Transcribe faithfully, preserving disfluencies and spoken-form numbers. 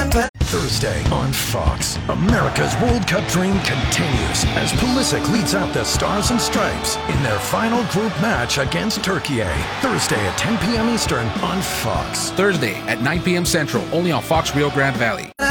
Thursday on Fox, America's World Cup dream continues as Pulisic leads out the Stars and Stripes in their final group match against Turkey. Thursday at ten p.m. Eastern on Fox. Thursday at nine p.m. Central, only on Fox Rio Grande Valley.